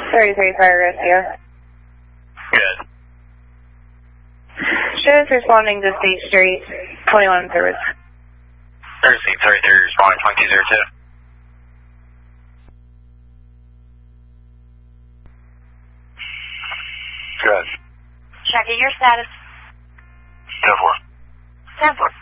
33 Fire Rescue. Good. Shows responding to State Street, 21 service. Thursday 33 responding 2202. Good. Checking your status. 10-4. 10-4.